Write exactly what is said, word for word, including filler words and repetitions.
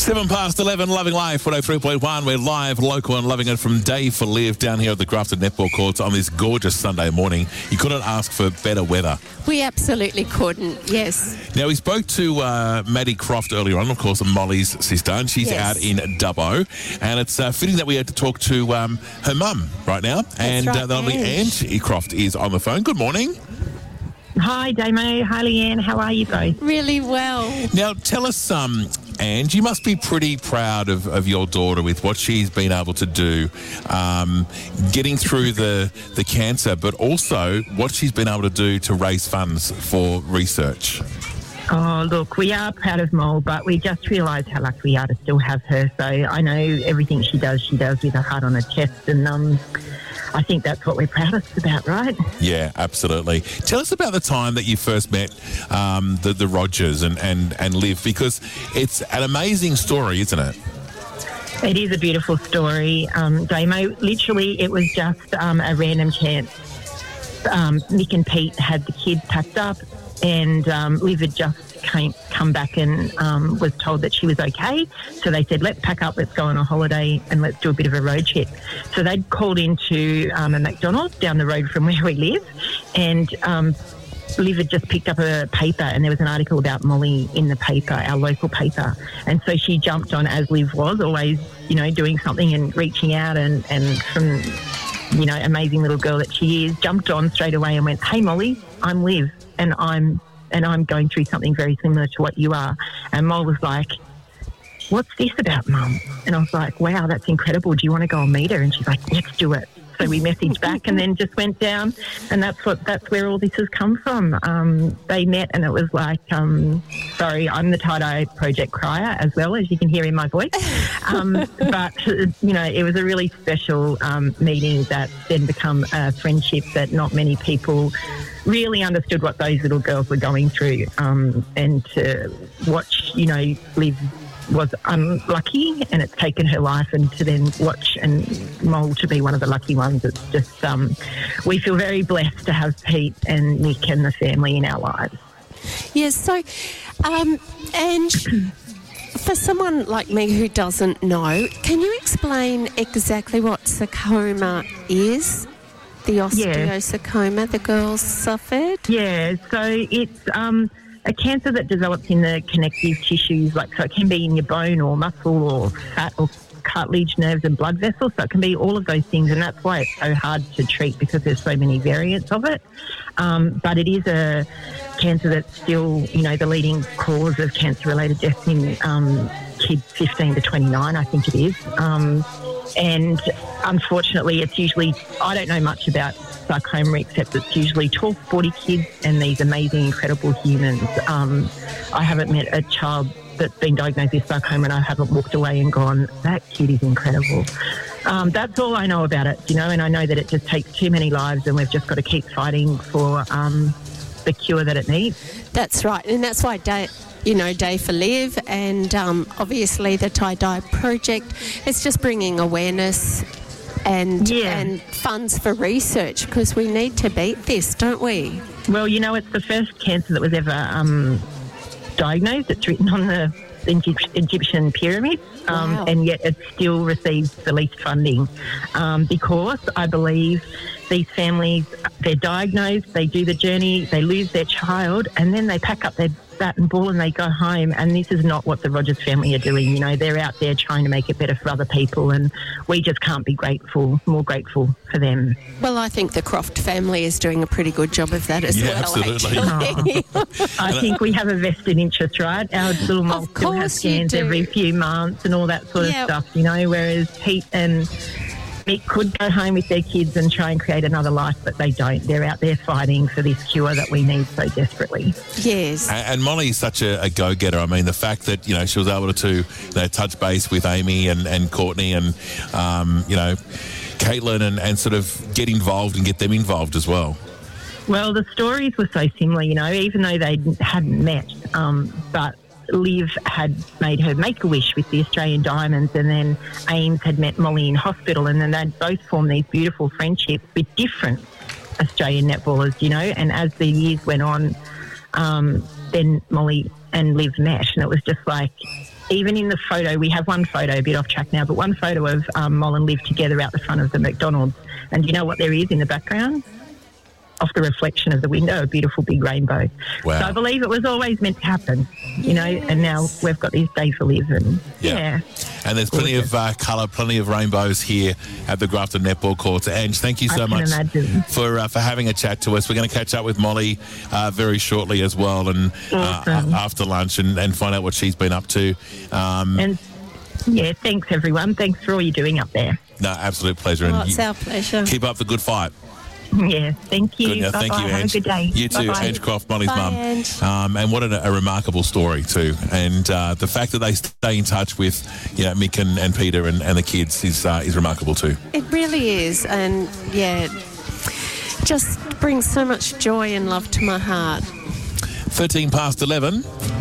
Seven past eleven, Loving Life, one oh three point one. We're live, local and loving it from Dave for Live down here at the Grafton Netball Courts on this gorgeous Sunday morning. You couldn't ask for better weather. We absolutely couldn't, yes. Now, we spoke to uh, Maddie Croft earlier on, of course, Molly's sister, and she's Yes. out in Dubbo. And it's uh, fitting that we had to talk to um, her mum right now. That's and right, uh, the lovely Ange. Ange Croft is on the phone. Good morning. Hi, Damo. Hi, Leanne. How are you both? Really well. Now, tell us, um, Ange, you must be pretty proud of, of your daughter with what she's been able to do, um, getting through the, the cancer, but also what she's been able to do to raise funds for research. Oh, look, we are proud of Mole, but we just realise how lucky we are to still have her. So I know everything she does, she does with her heart on her chest, and um, I think that's what we're proudest about, right? Yeah, absolutely. Tell us about the time that you first met um, the, the Rogers and, and, and Liv, because it's an amazing story, isn't it? It is a beautiful story, um, Damo. Literally, it was just um, a random chance. Um, Nick and Pete had the kids packed up, and um, Liv had just came, come back and um, was told that she was okay. So they said, let's pack up, let's go on a holiday and let's do a bit of a road trip. So they'd called into um, a McDonald's down the road from where we live, and um, Liv had just picked up a paper, and there was an article about Molly in the paper, our local paper. And so she jumped on, as Liv was, always, you know, doing something and reaching out, and, and from, you know, amazing little girl that she is, jumped on straight away and went, hey, Molly, I'm Liv, and I'm and I'm going through something very similar to what you are. And Mol was like, what's this about, Mum? And I was like, wow, that's incredible. Do you want to go and meet her? And she's like, let's do it. So we messaged back and then just went down, and that's what that's where all this has come from. Um, they met, and it was like, um, sorry, I'm the tie-dye project crier as well, as you can hear in my voice. Um, but, you know, it was a really special um, meeting that then become a friendship that not many people really understood what those little girls were going through. Um, and to watch, you know, Liv was unlucky, and it's taken her life, and to then watch and Mole to be one of the lucky ones. It's just, um, we feel very blessed to have Pete and Nick and the family in our lives. Yes, so, um, and for someone like me who doesn't know, can you explain exactly what sarcoma is? The osteosarcoma the girls suffered? Yeah, so it's um, a cancer that develops in the connective tissues, like, so it can be in your bone or muscle or fat or cartilage, nerves and blood vessels, so it can be all of those things, and that's why it's so hard to treat, because there's so many variants of it. Um, but it is a cancer that's still, you know, the leading cause of cancer-related deaths in um, kids fifteen to twenty-nine, I think it is. Um, and unfortunately, it's usually, I don't know much about sarcoma except it's usually twelve, forty kids and these amazing, incredible humans. Um, I haven't met a child that's been diagnosed with sarcoma and I haven't walked away and gone, that kid is incredible. Um, that's all I know about it, you know, and I know that it just takes too many lives, and we've just got to keep fighting for um, the cure that it needs. That's right, and that's why Day, you know, Day for Live, and um, obviously the tie-dye project, it's just bringing awareness and Yeah. and funds for research, because we need to beat this, don't we? Well, you know, it's the first cancer that was ever um, diagnosed. It's written on the Egypt- Egyptian pyramids, um, Wow. and yet it still receives the least funding, um, because I believe these families, they're diagnosed, they do the journey, they lose their child, and then they pack up their bat and ball and they go home. And this is not what the Rogers family are doing. You know, they're out there trying to make it better for other people, and we just can't be grateful, more grateful for them. Well, I think the Croft family is doing a pretty good job of that as Yeah, well, absolutely. actually. I think we have a vested interest, right? Our little mole Of still has course you scans do. every few months and all that sort Yep. of stuff, you know, whereas Pete and Mick could go home with their kids and try and create another life, but they don't. They're out there fighting for this cure that we need so desperately. Yes. And, and Molly's such a, a go-getter. I mean, the fact that, you know, she was able to, you know, touch base with Amy and, and Courtney and, um, you know, Caitlin and, and sort of get involved and get them involved as well. Well, the stories were so similar, you know, even though they hadn't met, um, but Liv had made her Make-A-Wish with the Australian Diamonds, and then Ames had met Molly in hospital, and then they'd both formed these beautiful friendships with different Australian netballers, you know, and as the years went on, um, then Molly and Liv met, and it was just like even in the photo, we have one photo, a bit off track now, but one photo of um, Moll and Liv together out the front of the McDonald's. And do you know what there is in the background? Off the reflection of the window, a beautiful big rainbow. Wow. So I believe it was always meant to happen, you know, and now we've got this day for Liv. And Yeah. yeah. And there's plenty of uh, colour, plenty of rainbows here at the Grafton Netball Courts. Ange, thank you so I can much imagine. for uh, for having a chat to us. We're going to catch up with Molly uh, very shortly as well, and Awesome. uh, after lunch, and, and find out what she's been up to. Um, And yeah, thanks everyone. Thanks for all you're doing up there. no, absolute pleasure. Oh, and it's you our pleasure. keep up the good fight. Yeah, thank you. Good, yeah, Bye-bye. thank you, Have Ange. a good day. You too, Bye-bye. Ange Croft, Molly's Bye, mum. Ange. Um, and what a, a remarkable story too. And uh, the fact that they stay in touch with, you know, Mick and, and Peter and, and the kids is uh, is remarkable too. It really is, and yeah, just brings so much joy and love to my heart. thirteen past eleven.